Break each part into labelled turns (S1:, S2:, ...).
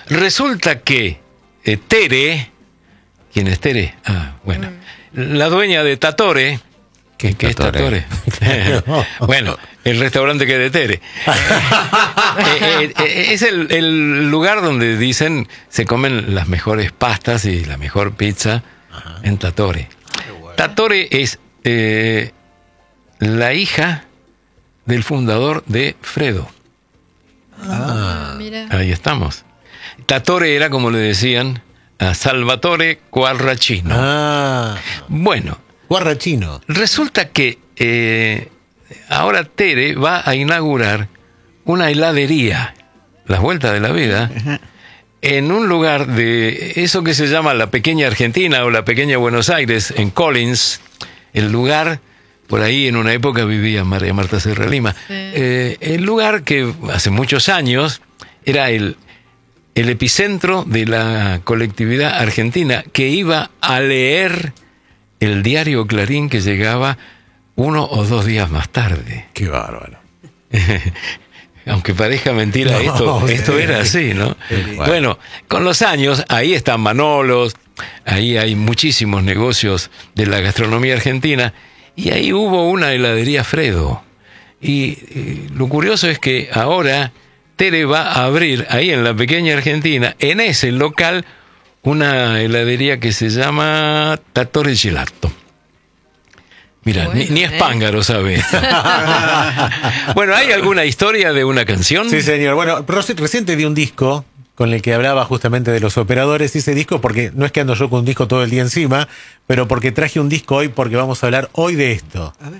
S1: Resulta que Tere, ¿quién es Tere? Bueno, la dueña de Tatore, ¿qué es Tatore? Bueno, el restaurante que es de Tere. Es el lugar donde dicen se comen las mejores pastas y la mejor pizza. Ajá. En Tatore. Bueno. Tatore es la hija del fundador de Fredo.
S2: Mira.
S1: Ahí estamos. Tatore era, como le decían, a Salvatore Guarracino. Bueno,
S3: Guarracino.
S1: Resulta que ahora Tere va a inaugurar una heladería, las vueltas de la vida, en un lugar de eso que se llama la pequeña Argentina o la pequeña Buenos Aires, en Collins, el lugar, por ahí en una época vivía María Marta Serra Lima, el lugar que hace muchos años era el epicentro de la colectividad argentina que iba a leer el diario Clarín que llegaba 1 o 2 días más tarde.
S3: ¡Qué bárbaro!
S1: Aunque parezca mentira, esto era así, ¿no? Bueno, con los años, ahí están Manolos, ahí hay muchísimos negocios de la gastronomía argentina, y ahí hubo una heladería Fredo. Y lo curioso es que ahora Tere va a abrir ahí en la pequeña Argentina, en ese local, una heladería que se llama Tatore Gelato. Mira, bueno, ni Espángaro sabe. Bueno, ¿hay alguna historia de una canción?
S3: Sí, señor. Bueno, reciente di un disco con el que hablaba justamente de los operadores, y ese disco, porque no es que ando yo con un disco todo el día encima, pero porque traje un disco hoy, porque vamos a hablar hoy de esto.
S2: A ver.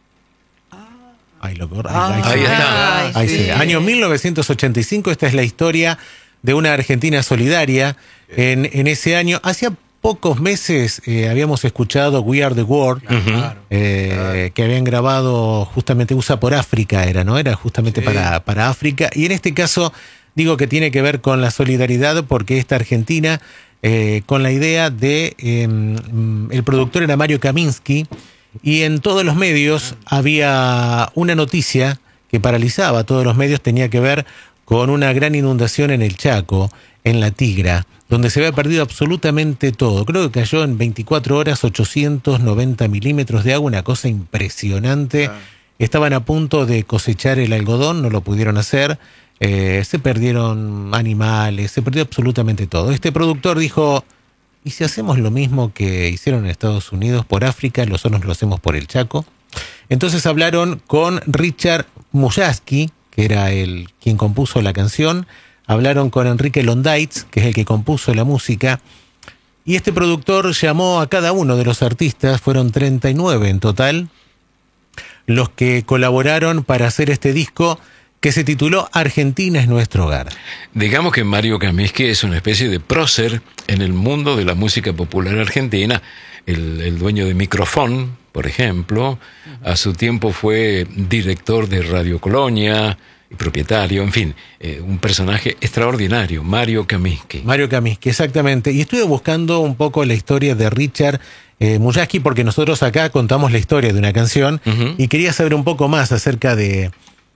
S3: Ahí
S1: está.
S3: Ahí sí. Año 1985, esta es la historia de una Argentina solidaria. En ese año, hacía pocos meses habíamos escuchado We Are the World, que habían grabado justamente USA por África, era justamente para África, y en este caso digo que tiene que ver con la solidaridad, porque esta Argentina, con la idea de, el productor era Mario Kaminsky, y en todos los medios había una noticia que paralizaba a todos los medios, tenía que ver con una gran inundación en el Chaco, en la Tigra, donde se había perdido absolutamente todo. Creo que cayó en 24 horas 890 milímetros de agua, una cosa impresionante. Estaban a punto de cosechar el algodón, no lo pudieron hacer. Se perdieron animales, se perdió absolutamente todo. Este productor dijo, ¿y si hacemos lo mismo que hicieron en Estados Unidos por África, nosotros lo hacemos por el Chaco? Entonces hablaron con Richard Mujaski, que era quien compuso la canción. Hablaron con Enrique Londaitz, que es el que compuso la música, y este productor llamó a cada uno de los artistas, fueron 39 en total, los que colaboraron para hacer este disco que se tituló Argentina es nuestro hogar.
S1: Digamos que Mario Kaminsky es una especie de prócer en el mundo de la música popular argentina, el dueño de Microfón, por ejemplo, a su tiempo fue director de Radio Colonia, y propietario, en fin, un personaje extraordinario, Mario Kaminsky.
S3: Mario Kaminsky, exactamente. Y estuve buscando un poco la historia de Richard Mujaski, porque nosotros acá contamos la historia de una canción, y quería saber un poco más acerca del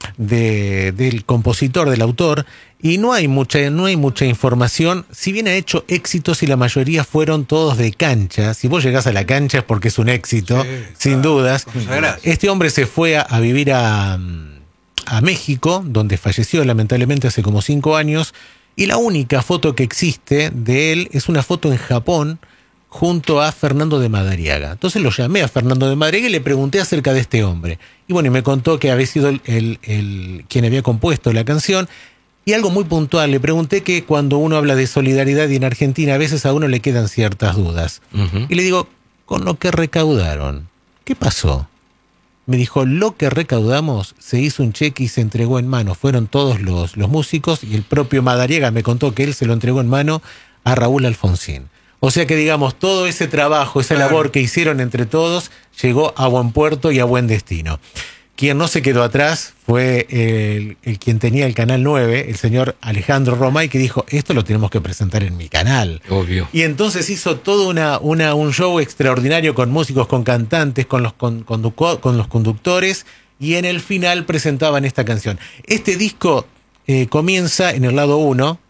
S3: compositor, del autor, y no hay mucha información. Si bien ha hecho éxitos y la mayoría fueron todos de cancha, si vos llegás a la cancha es porque es un éxito, sin dudas. Este hombre se fue a vivir a México, donde falleció lamentablemente hace como 5 años, y la única foto que existe de él es una foto en Japón junto a Fernando de Madariaga. Entonces lo llamé a Fernando de Madariaga y le pregunté acerca de este hombre. Y bueno, y me contó que había sido quien había compuesto la canción. Y algo muy puntual, le pregunté que cuando uno habla de solidaridad y en Argentina a veces a uno le quedan ciertas dudas. Y le digo, con lo que recaudaron, ¿qué pasó? Me dijo, lo que recaudamos, se hizo un cheque y se entregó en mano. Fueron todos los músicos, y el propio Madariaga me contó que él se lo entregó en mano a Raúl Alfonsín. O sea que, digamos, todo ese trabajo, esa labor que hicieron entre todos, llegó a buen puerto y a buen destino. Quien no se quedó atrás fue el quien tenía el Canal 9, el señor Alejandro Romay, que dijo, esto lo tenemos que presentar en mi canal.
S1: Obvio.
S3: Y entonces hizo todo un show extraordinario con músicos, con cantantes, con los conductores, y en el final presentaban esta canción. Este disco comienza en el lado 1,